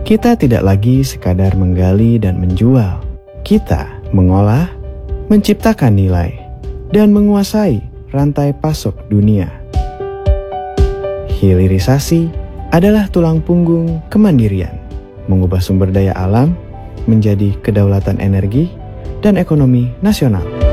Kita tidak lagi sekadar menggali dan menjual. Kita mengolah, menciptakan nilai, dan menguasai rantai pasok dunia. Hilirisasi adalah tulang punggung kemandirian, mengubah sumber daya alam menjadi kedaulatan energi dan ekonomi nasional.